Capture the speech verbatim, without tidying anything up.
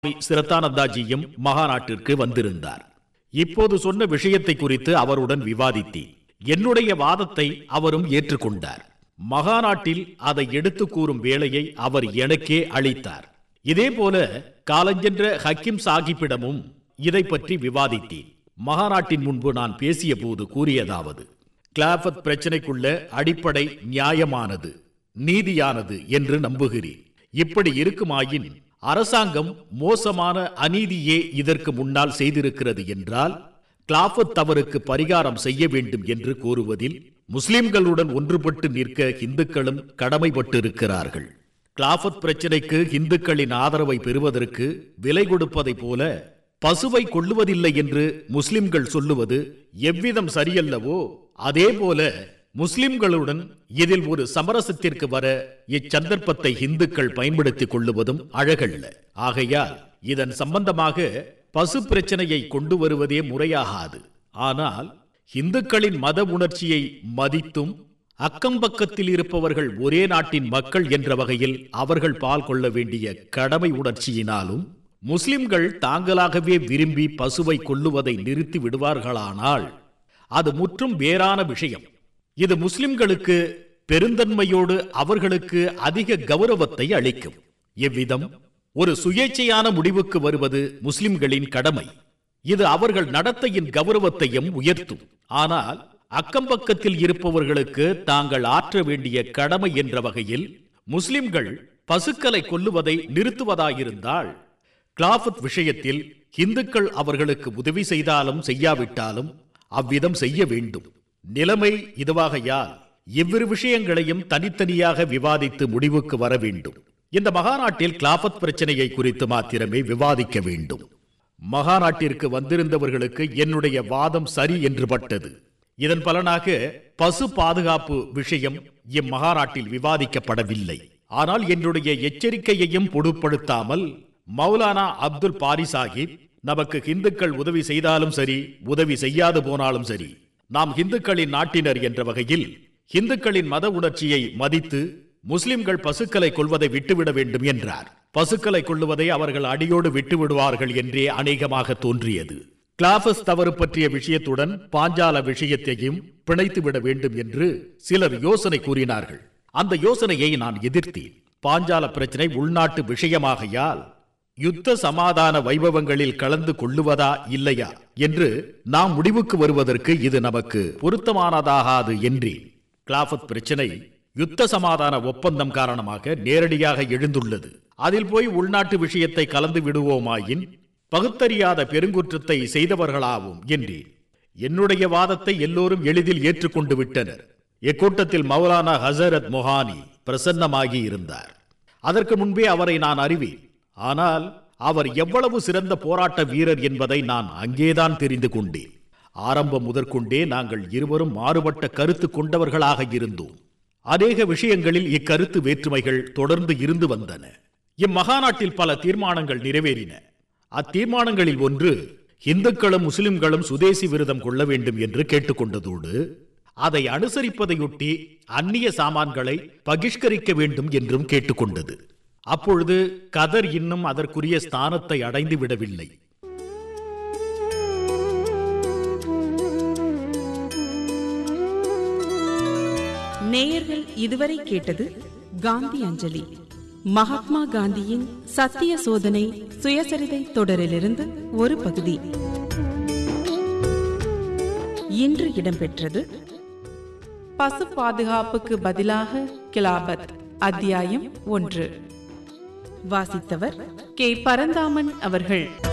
சிரத்தானந்தாஜியும் மகாநாட்டிற்கு வந்திருந்தார். இப்போது சொன்ன விஷயத்தை குறித்து அவருடன் விவாதித்தேன். என்னுடைய வாதத்தை அவரும் ஏற்றுக்கொண்டார். மகாநாட்டில் அதை எடுத்து கூறும் வேளையை அவர் எனக்கே அளித்தார். இதேபோல காலஞ்சென்ற ஹக்கீம் சாஹிப்பிடமும் இதை பற்றி விவாதித்தேன். மகாநாட்டின் முன்பு நான் பேசிய போது கூறியதாவது, கிலாபத் பிரச்சனைக்குள்ள அடிப்படை நியாயமானது, நீதியானது என்று நம்புகிறேன். இப்படி இருக்குமாயின் அரசாங்கம் மோசமான அநீதியே இதற்கு முன்னால் செய்திருக்கிறது என்றால் கிலாபத் தவறுக்கு பரிகாரம் செய்ய வேண்டும் என்று கூறுவதில் முஸ்லிம்களுடன் ஒன்றுபட்டு நிற்க இந்துக்களும் கடமைப்பட்டிருக்கிறார்கள். கிலாபத் பிரச்சனைக்கு இந்துக்களின் ஆதரவை பெறுவதற்கு விலை கொடுப்பதை போல பசுவை கொள்ளுவதில்லை என்று முஸ்லிம்கள் சொல்லுவது எவ்விதம் சரியல்லவோ, அதே போல முஸ்லிம்களுடன் இதில் ஒரு சமரசத்திற்கு வர இச்சந்தர்ப்பத்தை இந்துக்கள் பயன்படுத்திக் கொள்ளுவதும் அழகல்ல. ஆகையால் இதன் சம்பந்தமாக பசு பிரச்சனையை கொண்டு வருவதே முறையாகாது. ஆனால் இந்துக்களின் மத உணர்ச்சியை மதித்தும் அக்கம்பக்கத்தில் இருப்பவர்கள் ஒரே நாட்டின் மக்கள் என்ற வகையில் அவர்கள் பால் கொள்ள வேண்டிய கடமை உணர்ச்சியினாலும் முஸ்லிம்கள் தாங்களாகவே விரும்பி பசுவை கொல்லுவதை நிறுத்தி விடுவார்களானால் அது முற்றும் வேறான விஷயம். இது முஸ்லிம்களுக்கு பெருந்தன்மையோடு அவர்களுக்கு அதிக கௌரவத்தை அளிக்கும். இவ்விதம் ஒரு சுயேட்சையான முடிவுக்கு வருவது முஸ்லிம்களின் கடமை. இது அவர்கள் நடத்தையின் கௌரவத்தையும் உயர்த்தும். ஆனால் அக்கம்பக்கத்தில் இருப்பவர்களுக்கு தாங்கள் ஆற்ற வேண்டிய கடமை என்ற வகையில் முஸ்லிம்கள் பசுக்களை கொல்லுவதை நிறுத்துவதாயிருந்தால் கிலாபத் விஷயத்தில் இந்துக்கள் அவர்களுக்கு உதவி செய்தாலும் செய்யாவிட்டாலும் அவ்விதம் செய்ய வேண்டும். நிலைமை இதுவாகையால் இவ்விரு விஷயங்களையும் தனித்தனியாக விவாதித்து முடிவுக்கு வர வேண்டும். இந்த மகாநாட்டில் கிலாபத் பிரச்சனையை குறித்து மாத்திரமே விவாதிக்க வேண்டும். மகாநாட்டிற்கு வந்திருந்தவர்களுக்கு என்னுடைய வாதம் சரி என்று பட்டது. இதன் பலனாக பசு பாதுகாப்பு விஷயம் இம்மகாநாட்டில் விவாதிக்கப்படவில்லை. ஆனால் என்னுடைய எச்சரிக்கையையும் பொருட்படுத்தாமல் மௌலானா அப்துல் பாரி சாஹிப், நமக்கு இந்துக்கள் உதவி செய்தாலும் சரி, உதவி செய்யாது போனாலும் சரி, நாம் இந்துக்களின் நாட்டினர் என்ற வகையில் இந்துக்களின் மத உணர்ச்சியை மதித்து முஸ்லிம்கள் பசுக்களை கொள்வதை விட்டுவிட வேண்டும் என்றார். பசுக்களை கொள்ளுவதை அவர்கள் அடியோடு விட்டுவிடுவார்கள் என்றே அநேகமாக தோன்றியது. கிலாபத் தவறு பற்றிய விஷயத்துடன் பாஞ்சால விஷயத்தையும் பிணைத்துவிட வேண்டும் என்று சிலர் யோசனை கூறினார்கள். அந்த யோசனையை நான் எதிர்த்தேன். பாஞ்சால பிரச்சனை உள்நாட்டு விஷயமாகையால் யுத்த சமாதான வைபவங்களில் கலந்து கொள்ளுவதா இல்லையா என்று நாம் முடிவுக்கு வருவதற்கு இது நமக்கு பொருத்தமானதாகாது என்றேன். கிலாபத் பிரச்சனை யுத்த சமாதான ஒப்பந்தம் காரணமாக நேரடியாக எழுந்துள்ளது. அதில் போய் உள்நாட்டு விஷயத்தை கலந்து விடுவோமாயின் பகுத்தறியாத பெருங்குற்றத்தை செய்தவர்களாவும் என்றேன். என்னுடைய வாதத்தை எல்லோரும் எளிதில் ஏற்றுக்கொண்டு விட்டனர். இக்கூட்டத்தில் மௌலானா ஹசரத் மொஹானி பிரசன்னமாகி இருந்தார். அதற்கு முன்பே அவரை நான் அறிவேன். ஆனால் அவர் எவ்வளவு சிறந்த போராட்ட வீரர் என்பதை நான் அங்கேதான் தெரிந்து கொண்டேன். ஆரம்பம் முதற்கொண்டே நாங்கள் இருவரும் மாறுபட்ட கருத்து கொண்டவர்களாக இருந்தோம். அநேக விஷயங்களில் இக்கருத்து வேற்றுமைகள் தொடர்ந்து இருந்து வந்தன. இம்மகாநாட்டில் பல தீர்மானங்கள் நிறைவேறின. அத்தீர்மானங்களில் ஒன்று இந்துக்களும் முஸ்லிம்களும் சுதேசி விரதம் கொள்ள வேண்டும் என்று கேட்டுக்கொண்டதோடு அதை அனுசரிப்பதையொட்டி அந்நிய சாமான்களை பகிஷ்கரிக்க வேண்டும் என்றும் கேட்டுக்கொண்டது. அப்பொழுது கதர் இன்னும் அதற்குரிய ஸ்தானத்தை அடைந்து விடவில்லை. நேயர்கள் இதுவரை கேட்டது காந்தி அஞ்சலி, மகாத்மா காந்தியின் சத்திய சோதனை சுயசரிதை தொடரிலிருந்து ஒரு பகுதி. இன்று இடம்பெற்றது பசு பாதுகாப்புக்கு பதிலாக கிலாபத், அத்தியாயம் ஒன்று. வாசித்தவர் கே பரந்தாமன் அவர்கள்.